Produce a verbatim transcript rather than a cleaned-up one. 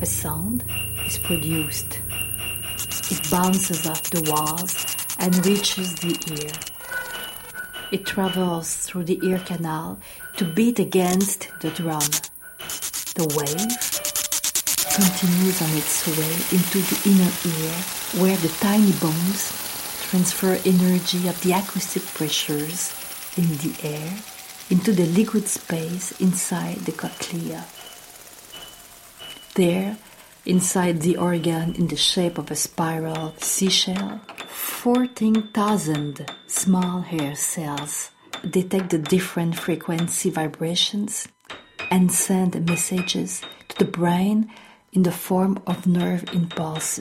sound is produced. It bounces off the walls and reaches the ear. It travels through the ear canal to beat against the drum. The wave continues on its way into the inner ear, where the tiny bones transfer energy of the acoustic pressures in the air into the liquid space inside the cochlea. There, inside the organ in the shape of a spiral seashell, fourteen thousand small hair cells detect the different frequency vibrations and send messages to the brain in the form of nerve impulses.